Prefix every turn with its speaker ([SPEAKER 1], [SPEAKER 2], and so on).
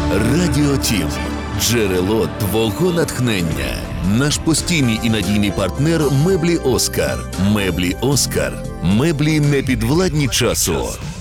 [SPEAKER 1] Радіо Тім – джерело твого натхнення. Наш постійний і надійний партнер – меблі «Оскар». Меблі «Оскар». Меблі непідвладні часу.